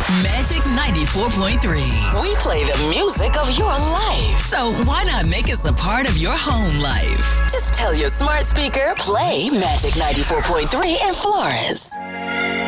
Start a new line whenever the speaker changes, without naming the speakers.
Magic 94.3. We play the music of your life. So why not make us a part of your home life? Just tell your smart speaker, play Magic 94.3 in Florence.